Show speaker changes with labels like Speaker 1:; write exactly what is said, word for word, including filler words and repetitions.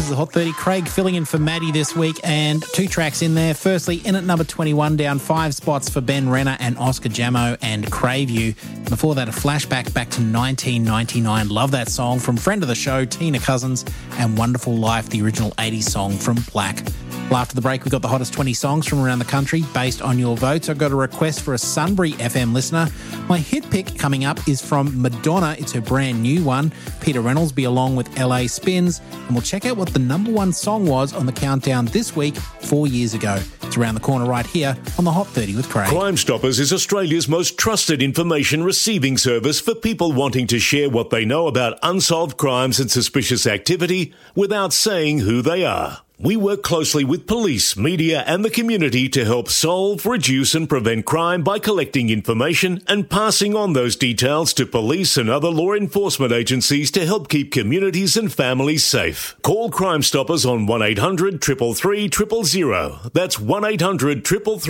Speaker 1: is the Hot thirty. Craig filling in for Maddie this week, and two tracks in there. Firstly, in at number twenty-one, down five spots for Ben Renner and Oscar Jamo and Crave You. Before that, a flashback back to nineteen ninety-nine. Love that song from friend of the show, Tina Cousins, and Wonderful Life, the original eighties song from Black. Well, after the break, we've got the hottest twenty songs from around the country based on your votes. I've got a request for a Sunbury F M listener. My hit pick coming up is from Madonna. It's her brand new one. Peter Reynolds be along with L A Spins. And we'll check out what the number one song was on the countdown this week, four years ago. It's around the corner right here on the Hot thirty with Craig.
Speaker 2: Crime Stoppers is Australia's most trusted information receiving service for people wanting to share what they know about unsolved crimes and suspicious activity without saying who they are. We work closely with police, media and the community to help solve, reduce and prevent crime by collecting information and passing on those details to police and other law enforcement agencies to help keep communities and families safe. Call Crime Stoppers on one eight hundred, three three three, zero zero. That's one eight hundred, three three three,